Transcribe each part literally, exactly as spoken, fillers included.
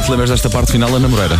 te lembras desta parte final da namoreira?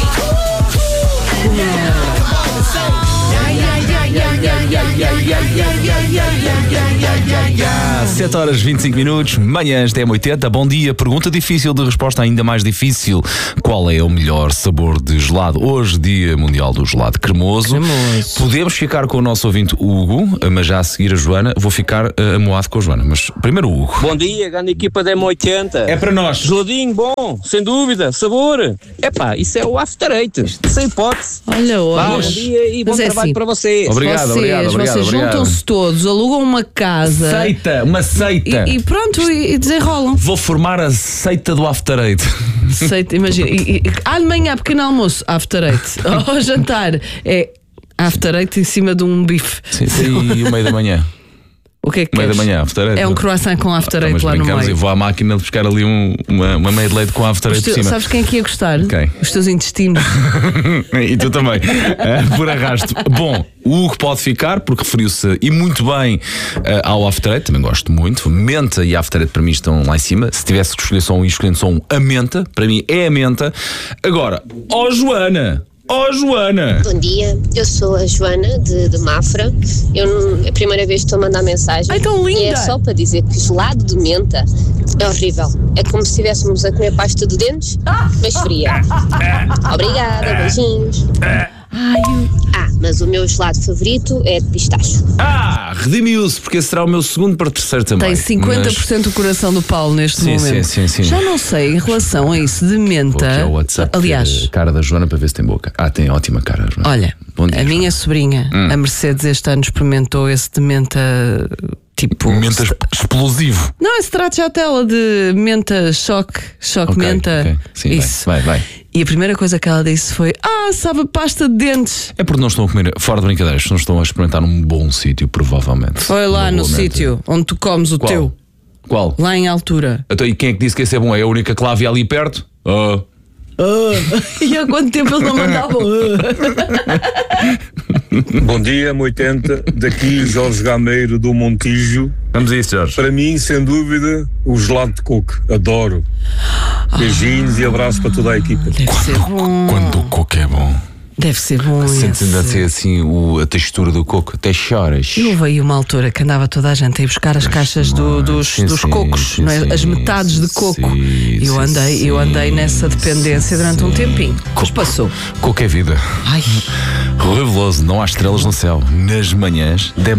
sete horas e vinte e cinco minutos, manhãs da M oitenta. Bom dia, pergunta difícil de resposta ainda mais difícil. Qual é o melhor sabor de gelado? Hoje, dia mundial do gelado cremoso. cremoso. Podemos ficar com o nosso ouvinte Hugo, mas já a seguir a Joana. Vou ficar uh, amoado com a Joana, mas primeiro o Hugo. Bom dia, grande equipa da M oitenta. É para nós. Geladinho bom, sem dúvida, sabor. Epá, isso é o after eight, sem hipótese. Olha, Vá, hoje. bom dia e bom Mas é trabalho assim, para vocês. Obrigado, vocês, obrigado, obrigado. Vocês obrigado. juntam-se todos, alugam uma casa. Seita, uma seita. E, e pronto, e, e desenrolam. Vou formar a seita do After Eight. Seita, imagina. E, e, à manhã, pequeno almoço, after eight. Ao jantar, é after eight em cima de um bife. Sim, sim, e o meio da manhã. O que é que Meio queres? da manhã, after eight. É um croissant com after Ah, eight mas lá no brincamos, meio. eu vou à máquina buscar ali um, uma, uma meia de leite com after Os eight por teus- cima. sabes quem é que ia gostar? Quem? Os teus intestinos. E tu também. Ah, por arrasto. Bom, o Hugo pode ficar porque referiu-se e muito bem ah, ao After Eight, também gosto muito. Menta e After Eight para mim estão lá em cima. Se tivesse que escolher só um e escolhendo só um, a menta, para mim é a menta. Agora, ó Joana! Ó Joana! Bom dia, eu sou a Joana de, de Mafra. Eu, é a primeira vez que estou a mandar mensagem. Ai, tão linda! E é só para dizer que gelado de menta é horrível. É como se estivéssemos a comer pasta de dentes, mas fria. Obrigada, beijinhos. Ai, eu- Ah, mas o meu gelado favorito é de pistacho. Ah, redimiu-se, porque esse será o meu segundo para terceiro também. tem cinquenta por cento Mas... do coração do Paulo neste Sim, momento. sim, sim, sim. Já não sei em relação a isso de Vou aqui menta. ao WhatsApp ver Aliás, a cara da Joana para ver se tem boca. Ah, tem ótima cara, Joana. olha, Bom dia, a Joana. minha sobrinha, Hum. a Mercedes, este ano experimentou esse de menta tipo. Menta exp- explosivo. Não, esse trata já tela de menta choque, choque Ok, menta. ok. Sim, isso. vai, vai, vai. E a primeira coisa que ela disse foi: Ah, sabe a pasta de dentes. É porque não estão a comer, fora de brincadeiras, não estão a experimentar num bom sítio, provavelmente. Foi lá Uma no boa menta. sítio onde tu comes o Qual? teu, Qual? lá em altura. Então, e quem é que disse que esse é bom? É a única que lá havia ali perto? Ah. E há quanto tempo eles não mandavam? Bom dia, M oitenta, daqui Jorge Gameiro do Montijo. Vamos a isso, Jorge. Para mim, sem dúvida, o gelado de coco. Adoro. Beijinhos e abraço para toda a equipa. Deve ser bom. Quando o coco é bom. Deve ser bom. Sentes ainda esse. ser assim o, a textura do coco, até choras. E houve aí uma altura que andava toda a gente a ir buscar as caixas do- dos, Sim, dos sim, cocos, sim, não é? sim, As metades de coco. sim, E eu sim, andei, eu andei sim, nessa dependência sim, durante um sim. tempinho. Mas passou. Coco é vida. Ai. Rui Veloso, não há estrelas no céu. Nas manhãs,